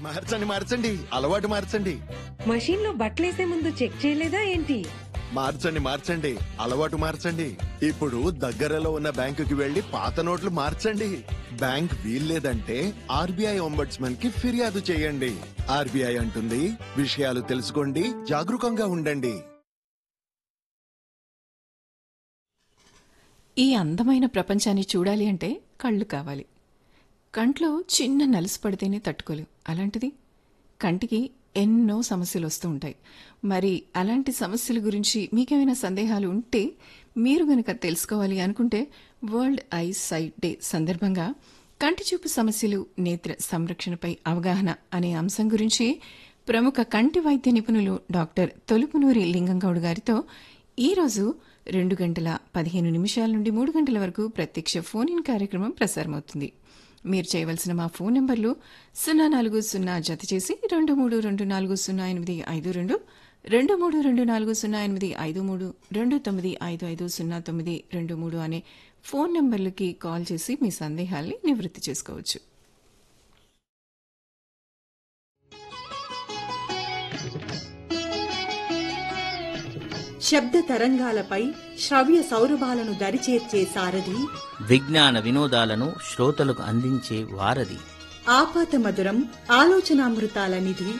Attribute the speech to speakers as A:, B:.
A: మార్చండి, అలవాటు మార్చండి.
B: మషీన్ లో బట్టలేసే ముందు చెక్ చేయలేదా ఏంటి?
A: మార్చండి, అలవాటు మార్చండి. ఇప్పుడు దగ్గరలో ఉన్న బ్యాంకుకి వెళ్లి పాత నోట్లు మార్చండి. బ్యాంక్ వీల్లేదంటే ఆర్బీఐ ఒంబడ్స్మన్ కి ఫిర్యాదు చేయండి. ఆర్బీఐ అంటుంది, విషయాలు తెలుసుకోండి, జాగరూకంగా ఉండండి.
C: ఈ అందమైన ప్రపంచాన్ని చూడాలి అంటే కళ్ళు కావాలి. కంట్లో చిన్న నలుసు పడితేనే తట్టుకోలేవు. అలాంటిది కంటికి ఎన్నో సమస్యలు వస్తూ ఉంటాయి. మరి అలాంటి సమస్యల గురించి మీకేమైనా సందేహాలు ఉంటే, మీరు గనక తెలుసుకోవాలి అనుకుంటే వరల్డ్ ఐ సైట్ డే సందర్భంగా కంటి చూపు సమస్యలు, నేత్ర సంరక్షణపై అవగాహన అనే అంశం గురించి ప్రముఖ కంటి వైద్య నిపుణులు డాక్టర్ తొలుపునూరి లింగంగౌడ్ గారితో ఈరోజు 2:15 నుండి 3 వరకు ప్రత్యక్ష ఫోన్ ఇన్ కార్యక్రమం ప్రసారమవుతుంది. మీరు చేయవలసిన మా ఫోన్ నంబర్లు 040 జత చేసి 23240852, 23240853, 29550923 అనే ఫోన్ నంబర్లకి కాల్ చేసి మీ సందేహాల్ని నివృత్తి చేసుకోవచ్చు.
D: శబ్ద తరంగాలపై శ్రవ్య సౌరభాలను దరిచేర్చే సారథి,
E: విజ్ఞాన వినోదాలను శ్రోతలకు అందించే వారధి,
D: ఆపాత మధురం ఆలోచనామృతాల నిధి,